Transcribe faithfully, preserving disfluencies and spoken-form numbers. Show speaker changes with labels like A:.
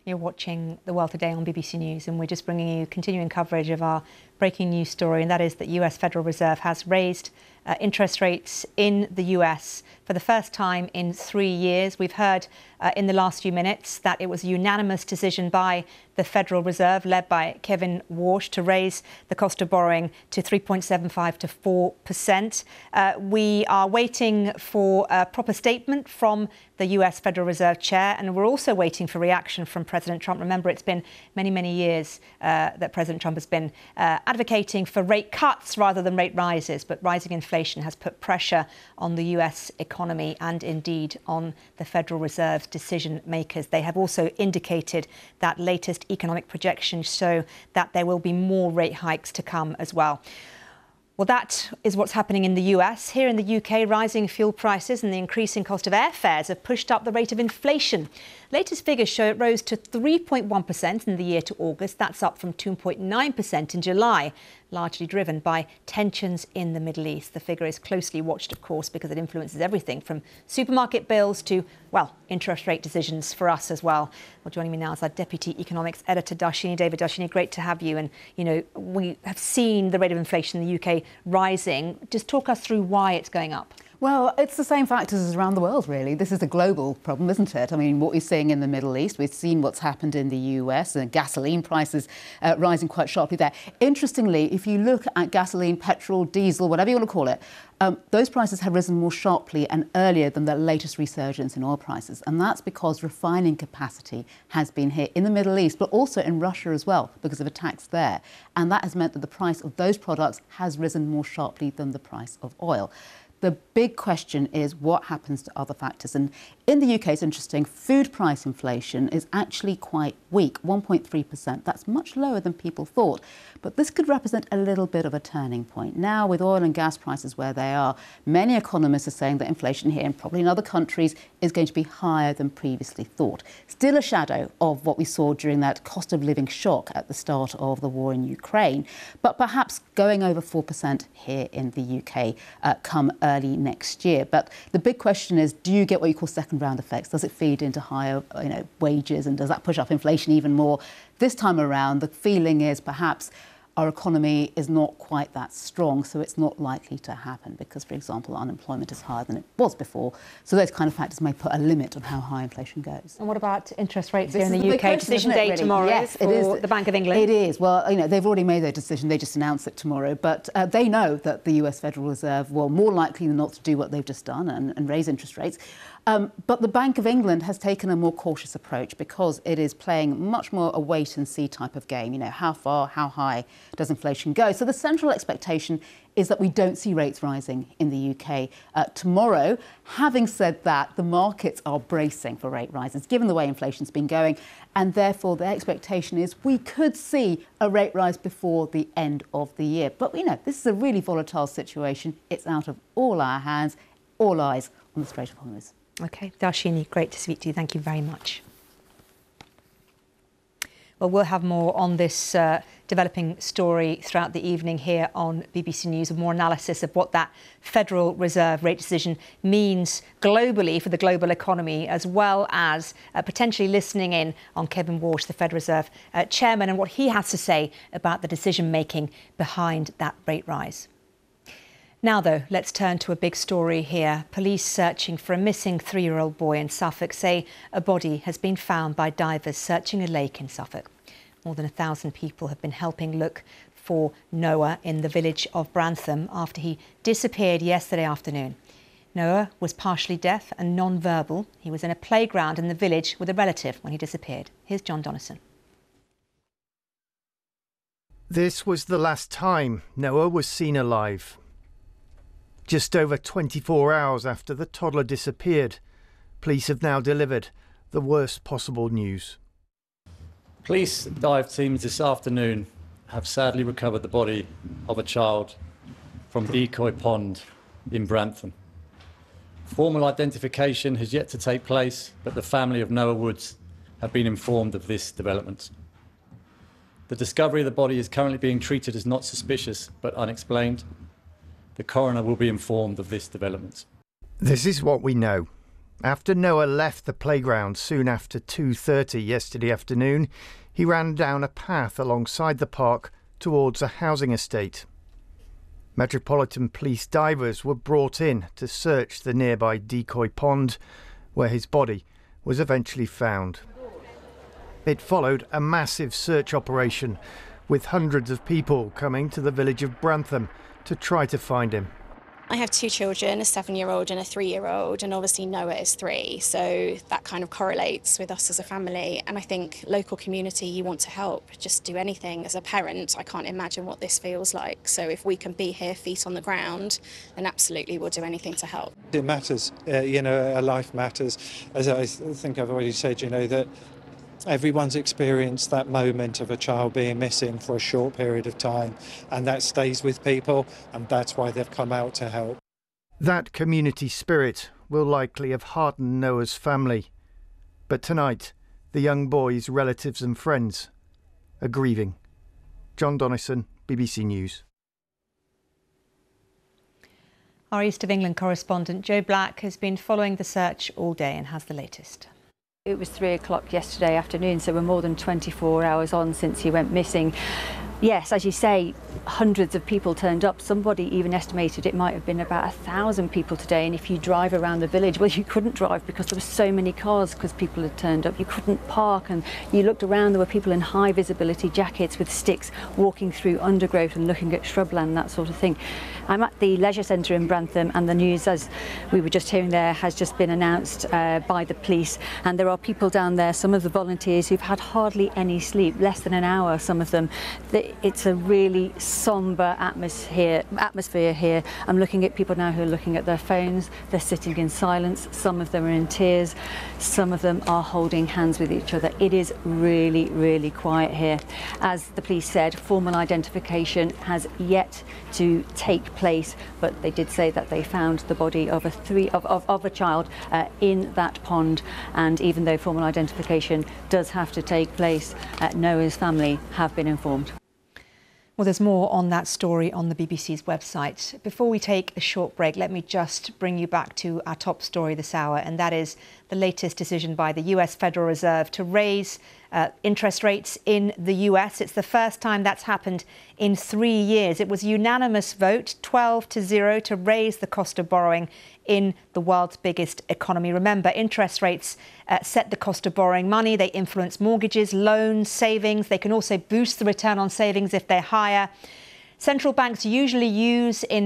A: You're watching The World Today on B B C News, and we're just bringing you continuing coverage of our breaking news story, and that is that U S Federal Reserve has raised uh, interest rates in the U S for the first time in three years. We've heard uh, in the last few minutes that it was a unanimous decision by the Federal Reserve, led by Kevin Warsh, to raise the cost of borrowing to three point seven five to four percent. Uh, we are waiting for a proper statement from the U S Federal Reserve Chair, and we're also waiting for reaction from President Trump. Remember, it's been many, many years uh, that President Trump has been uh, advocating for rate cuts rather than rate rises, but rising inflation has put pressure on the U S economy and indeed on the Federal Reserve's decision makers. They have also indicated that latest economic projections show that there will be more rate hikes to come as well. Well, that is what's happening in the U S. Here in the U K, rising fuel prices and the increasing cost of airfares have pushed up the rate of inflation. Latest figures show it rose to three point one percent in the year to August. That's up from two point nine percent in July, largely driven by tensions in the Middle East. The figure is closely watched, of course, because it influences everything from supermarket bills to, well, interest rate decisions for us as well. Well, joining me now is our Deputy Economics Editor, Darshini. David, Darshini, great to have you. And, you know, we have seen the rate of inflation in the U K rising. Just talk us through why it's going up.
B: Well, it's the same factors as around the world, really. This is a global problem, isn't it? I mean, what we're seeing in the Middle East, we've seen what's happened in the U S, and gasoline prices uh, rising quite sharply there. Interestingly, if you look at gasoline, petrol, diesel, whatever you want to call it, um, those prices have risen more sharply and earlier than the latest resurgence in oil prices. And that's because refining capacity has been hit in the Middle East, but also in Russia as well, because of attacks there. And that has meant that the price of those products has risen more sharply than the price of oil. The big question is what happens to other factors. And in the U K, it's interesting, food price inflation is actually quite weak, one point three percent. That's much lower than people thought. But this could represent a little bit of a turning point. Now, with oil and gas prices where they are, many economists are saying that inflation here and probably in other countries is going to be higher than previously thought. Still a shadow of what we saw during that cost of living shock at the start of the war in Ukraine, but perhaps going over four percent here in the U K uh, come early next year. But the big question is, do you get what you call second round effects? Does it feed into higher you know, wages, and does that push up inflation even more? This time around, the feeling is perhaps our economy is not quite that strong, so it's not likely to happen because, for example, unemployment is higher than it was before. So those kind of factors may put a limit on how high inflation goes.
A: And what about interest rates
B: this
A: here in the U K?
B: Question,
A: decision day
B: really?
A: tomorrow
B: yes,
A: for
B: it is.
A: the Bank of England.
B: It is. Well, you know, they've already made their decision. They just announced it tomorrow. But uh, they know that the U S Federal Reserve will more likely than not to do what they've just done and, and raise interest rates. Um, but the Bank of England has taken a more cautious approach because it is playing much more a wait-and-see type of game. You know, how far, how high does inflation go? So the central expectation is that we don't see rates rising in the U K uh, tomorrow. Having said that, the markets are bracing for rate rises, given the way inflation's been going, and therefore their expectation is we could see a rate rise before the end of the year. But, you know, this is a really volatile situation. It's out of all our hands, all eyes on the Strait of Hormuz.
A: OK, Darshini, great to speak to you. Thank you very much. Well, we'll have more on this uh, developing story throughout the evening here on B B C News, with more analysis of what that Federal Reserve rate decision means globally for the global economy, as well as uh, potentially listening in on Kevin Warsh, the Federal Reserve uh, chairman, and what he has to say about the decision-making behind that rate rise. Now, though, let's turn to a big story here. Police searching for a missing three-year-old boy in Suffolk say a body has been found by divers searching a lake in Suffolk. More than a thousand people have been helping look for Noah in the village of Brantham after he disappeared yesterday afternoon. Noah was partially deaf and non-verbal. He was in a playground in the village with a relative when he disappeared. Here's John Donnison.
C: This was the last time Noah was seen alive. Just over twenty-four hours after the toddler disappeared, police have now delivered the worst possible news.
D: Police dive teams this afternoon have sadly recovered the body of a child from Decoy Pond in Brantham. Formal identification has yet to take place, but the family of Noah Woods have been informed of this development. The discovery of the body is currently being treated as not suspicious but unexplained. The coroner will be informed of this development.
C: This is what we know. After Noah left the playground soon after two thirty yesterday afternoon, he ran down a path alongside the park towards a housing estate. Metropolitan Police divers were brought in to search the nearby Decoy Pond, where his body was eventually found. It followed a massive search operation, with hundreds of people coming to the village of Brantham to try to find him.
E: I have two children, a seven-year-old and a three-year-old, and obviously Noah is three, so that kind of correlates with us as a family. And I think local community, you want to help, just do anything. As a parent, I can't imagine what this feels like. So if we can be here, feet on the ground, then absolutely we'll do anything to help.
F: It matters, uh, you know, a life matters. As I think I've already said, you know, that everyone's experienced that moment of a child being missing for a short period of time, and that stays with people, and that's why they've come out to help.
C: That community spirit will likely have heartened Noah's family. But tonight, the young boy's relatives and friends are grieving. John Donnison, B B C News.
A: Our East of England correspondent Joe Black has been following the search all day and has the latest.
G: It was three o'clock yesterday afternoon, so we're more than twenty-four hours on since he went missing. Yes, as you say, hundreds of people turned up. Somebody even estimated it might have been about a thousand people today. And if you drive around the village, well, you couldn't drive because there were so many cars because people had turned up. You couldn't park, and you looked around, there were people in high visibility jackets with sticks walking through undergrowth and looking at shrubland, that sort of thing. I'm at the leisure centre in Brantham, and the news, as we were just hearing there, has just been announced uh, by the police. And there are people down there, some of the volunteers, who've had hardly any sleep, less than an hour, some of them. It's a really sombre atmosphere, atmosphere here. I'm looking at people now who are looking at their phones. They're sitting in silence. Some of them are in tears. Some of them are holding hands with each other. It is really, really quiet here. As the police said, formal identification has yet to take place, but they did say that they found the body of a three of, of, of a child uh, in that pond. And even though formal identification does have to take place, uh, Noah's family have been informed.
A: Well, there's more on that story on the B B C's website. Before we take a short break, let me just bring you back to our top story this hour, and that is the latest decision by the U S Federal Reserve to raise uh, interest rates in the U S. It's the first time that's happened in three years. It was a unanimous vote, twelve to zero, to raise the cost of borrowing in the world's biggest economy. Remember, interest rates uh, set the cost of borrowing money. They influence mortgages, loans, savings. They can also boost the return on savings if they're higher. Central banks usually use in